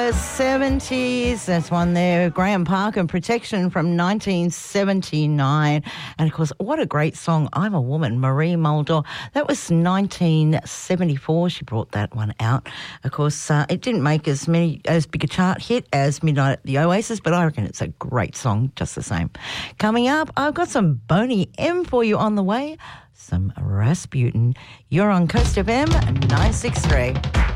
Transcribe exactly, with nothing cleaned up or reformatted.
seventies, that's one there, Graham Parker, Protection from nineteen seventy-nine. And of course, what a great song, I'm a Woman, Marie Muldaur. That was nineteen seventy-four, she brought that one out. Of course, uh, it didn't make as many as big a chart hit as Midnight at the Oasis, but I reckon it's a great song just the same. Coming up, I've got some Boney M for you on the way, some Rasputin. You're on Coast F M nine six three.